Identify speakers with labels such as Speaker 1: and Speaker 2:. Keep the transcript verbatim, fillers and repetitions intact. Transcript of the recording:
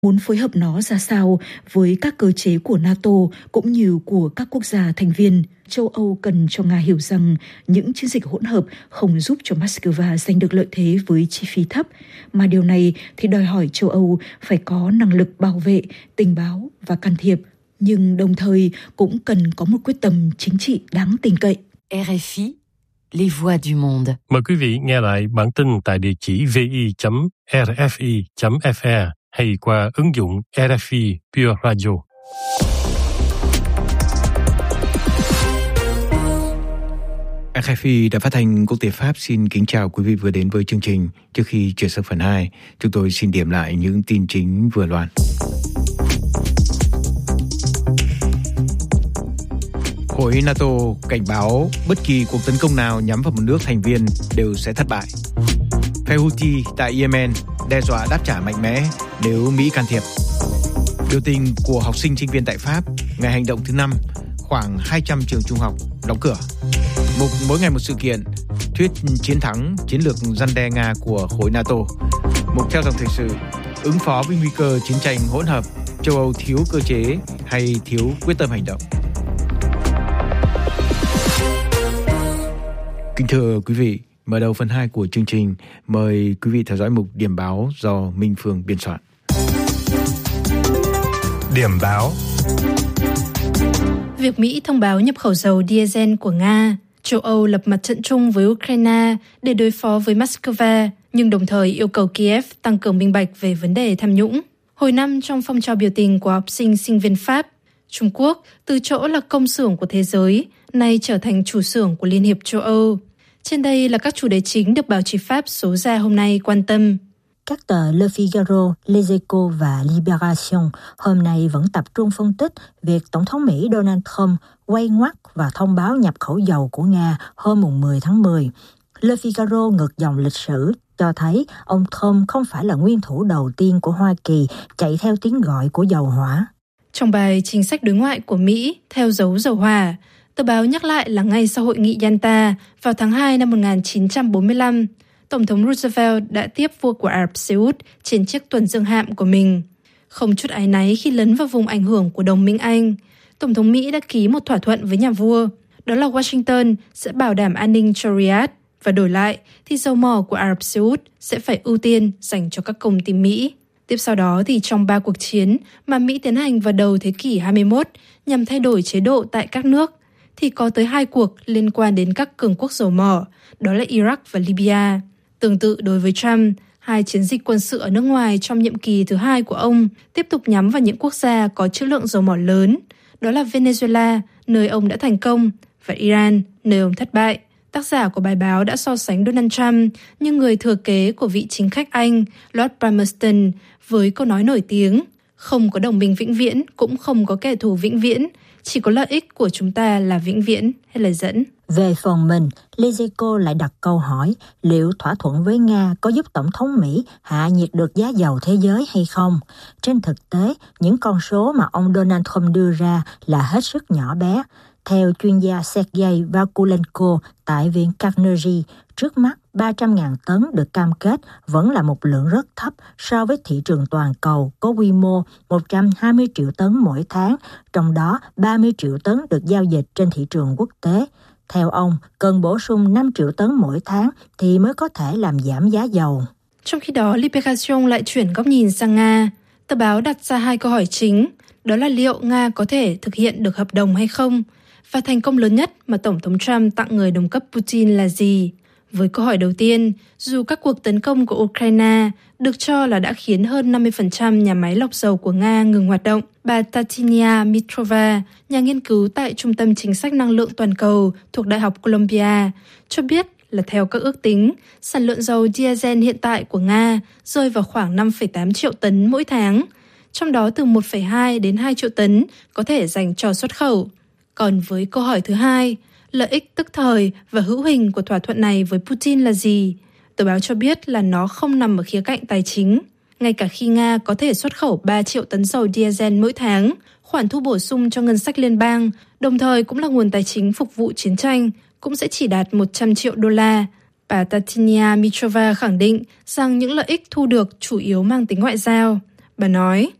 Speaker 1: muốn phối hợp nó ra sao với các cơ chế của NATO cũng như của các quốc gia thành viên. Châu Âu cần cho Nga hiểu rằng những chiến dịch hỗn hợp không giúp cho Moscow giành được lợi thế với chi phí thấp, mà điều này thì đòi hỏi châu Âu phải có năng lực bảo vệ, tình báo và can thiệp, nhưng đồng thời cũng cần có một quyết tâm chính trị đáng tin cậy.
Speaker 2: rờ ép i, les voix du monde.
Speaker 3: Mời quý vị nghe lại bản tin tại địa chỉ vi chấm rfi chấm fr hay qua ứng dụng rờ ép i Pure Radio.
Speaker 4: rờ ép i đã phát thanh quốc tế Pháp xin kính chào quý vị vừa đến với chương trình. Trước khi chuyển sang phần hai, chúng tôi xin điểm lại những tin chính vừa loan. Khối NATO cảnh báo bất kỳ cuộc tấn công nào nhắm vào một nước thành viên đều sẽ thất bại. Phe Houthi tại Yemen đe dọa đáp trả mạnh mẽ nếu Mỹ can thiệp. Biểu tình của học sinh sinh viên tại Pháp ngày hành động thứ năm, khoảng hai trăm trường trung học đóng cửa. Mục mỗi ngày một sự kiện, thuyết chiến thắng chiến lược răn đe Nga của khối NATO. Mục theo dòng thời sự, ứng phó với nguy cơ chiến tranh hỗn hợp, châu Âu thiếu cơ chế hay thiếu quyết tâm hành động. Kính thưa quý vị, mở đầu phần hai của chương trình, mời quý vị theo dõi mục điểm báo do Minh Phương biên soạn.
Speaker 3: Điểm báo.
Speaker 5: Việc Mỹ thông báo nhập khẩu dầu diesel của Nga, châu Âu lập mặt trận chung với Ukraine để đối phó với Moscow, nhưng đồng thời yêu cầu Kiev tăng cường minh bạch về vấn đề tham nhũng. Hồi năm trong phong trào biểu tình của học sinh sinh viên Pháp, Trung Quốc từ chỗ là công xưởng của thế giới, nay trở thành chủ xưởng của Liên hiệp châu Âu. Trên đây là các chủ đề chính được báo chí Pháp số ra hôm nay quan tâm.
Speaker 6: Các tờ Le Figaro, Les Echos và Libération hôm nay vẫn tập trung phân tích việc Tổng thống Mỹ Donald Trump quay ngoắt và thông báo nhập khẩu dầu của Nga hôm mười tháng mười. Le Figaro ngược dòng lịch sử cho thấy ông Trump không phải là nguyên thủ đầu tiên của Hoa Kỳ chạy theo tiếng gọi của dầu hỏa.
Speaker 5: Trong bài chính sách đối ngoại của Mỹ theo dấu dầu hỏa, tờ báo nhắc lại là ngay sau hội nghị Yalta vào tháng hai năm một nghìn chín trăm bốn mươi lăm, Tổng thống Roosevelt đã tiếp vua của Ả Rập Xê Út trên chiếc tuần dương hạm của mình. Không chút áy náy khi lấn vào vùng ảnh hưởng của đồng minh Anh, Tổng thống Mỹ đã ký một thỏa thuận với nhà vua, đó là Washington sẽ bảo đảm an ninh cho Riyadh và đổi lại thì dầu mỏ của Ả Rập Xê Út sẽ phải ưu tiên dành cho các công ty Mỹ. Tiếp sau đó thì trong ba cuộc chiến mà Mỹ tiến hành vào đầu thế kỷ hai mươi mốt nhằm thay đổi chế độ tại các nước, thì có tới hai cuộc liên quan đến các cường quốc dầu mỏ, đó là Iraq và Libya. Tương tự đối với Trump, hai chiến dịch quân sự ở nước ngoài trong nhiệm kỳ thứ hai của ông tiếp tục nhắm vào những quốc gia có trữ lượng dầu mỏ lớn, đó là Venezuela, nơi ông đã thành công, và Iran, nơi ông thất bại. Tác giả của bài báo đã so sánh Donald Trump như người thừa kế của vị chính khách Anh Lord Palmerston với câu nói nổi tiếng: không có đồng minh vĩnh viễn, cũng không có kẻ thù vĩnh viễn, chỉ có lợi ích của chúng ta là vĩnh viễn. Hay lời dẫn.
Speaker 6: Về phần mình, Les Echos lại đặt câu hỏi liệu thỏa thuận với Nga có giúp Tổng thống Mỹ hạ nhiệt được giá dầu thế giới hay không. Trên thực tế, những con số mà ông Donald Trump đưa ra là hết sức nhỏ bé. Theo chuyên gia Sergei Vakulenko tại Viện Carnegie, trước mắt ba trăm nghìn tấn được cam kết vẫn là một lượng rất thấp so với thị trường toàn cầu có quy mô một trăm hai mươi triệu tấn mỗi tháng, trong đó ba mươi triệu tấn được giao dịch trên thị trường quốc tế. Theo ông, cần bổ sung năm triệu tấn mỗi tháng thì mới có thể làm giảm giá dầu.
Speaker 5: Trong khi đó, Libération lại chuyển góc nhìn sang Nga. Tờ báo đặt ra hai câu hỏi chính, đó là liệu Nga có thể thực hiện được hợp đồng hay không, và thành công lớn nhất mà Tổng thống Trump tặng người đồng cấp Putin là gì. Với câu hỏi đầu tiên, dù các cuộc tấn công của Ukraine được cho là đã khiến hơn năm mươi phần trăm nhà máy lọc dầu của Nga ngừng hoạt động, bà Tatiana Mitrova, nhà nghiên cứu tại Trung tâm Chính sách Năng lượng Toàn cầu thuộc Đại học Columbia, cho biết là theo các ước tính, sản lượng dầu diesel hiện tại của Nga rơi vào khoảng năm phẩy tám triệu tấn mỗi tháng, trong đó từ một phẩy hai đến hai triệu tấn có thể dành cho xuất khẩu. Còn với câu hỏi thứ hai, lợi ích tức thời và hữu hình của thỏa thuận này với Putin là gì? Tờ báo cho biết là nó không nằm ở khía cạnh tài chính. Ngay cả khi Nga có thể xuất khẩu ba triệu tấn dầu diesel mỗi tháng, khoản thu bổ sung cho ngân sách liên bang, đồng thời cũng là nguồn tài chính phục vụ chiến tranh, cũng sẽ chỉ đạt một trăm triệu đô la. Bà Tatiana Mitrova khẳng định rằng những lợi ích thu được chủ yếu mang tính ngoại giao. Bà nói,